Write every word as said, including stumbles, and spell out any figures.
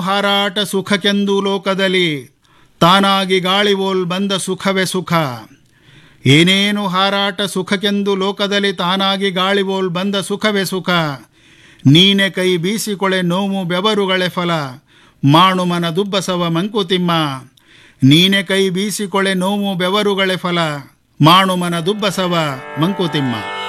ಹಾರಾಟ ಸುಖಕ್ಕೆಂದು ಲೋಕದಲ್ಲಿ ತಾನಾಗಿ ಗಾಳಿವೋಲ್ ಬಂದ ಸುಖವೇ ಸುಖ. ಏನೇನು ಹಾರಾಟ ಸುಖಕ್ಕೆಂದು ಲೋಕದಲ್ಲಿ ತಾನಾಗಿ ಗಾಳಿವೋಲ್ ಬಂದ ಸುಖವೇ ಸುಖ. ನೀನೆ ಕೈ ಬೀಸಿಕೊಳೆ ನೋವು ಬೆವರುಗಳೇ ಫಲ, ಮಾಣು ಮನ ದುಬ್ಬಸವ ಮಂಕುತಿಮ್ಮ. ನೀನೆ ಕೈ ಬೀಸಿಕೊಳೆ ನೋವು ಬೆವರುಗಳೇ ಫಲ, ಮಾಣು ಮನ ದುಬ್ಬಸವ ಮಂಕುತಿಮ್ಮ.